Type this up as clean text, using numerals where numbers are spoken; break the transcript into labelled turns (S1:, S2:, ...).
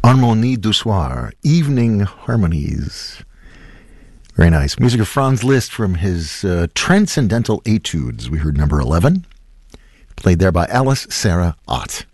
S1: Harmonie du soir, Evening Harmonies. Very nice. Music of Franz Liszt from his Transcendental Etudes. We heard number 11, played there by Alice Sarah Ott.